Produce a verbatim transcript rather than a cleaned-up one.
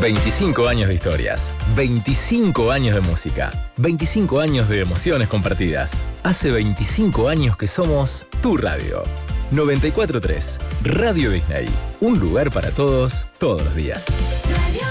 veinticinco años de historias, veinticinco años de música, veinticinco años de emociones compartidas. Hace veinticinco años que somos tu radio. noventa y cuatro punto tres, Radio Disney. Un lugar para todos, todos los días.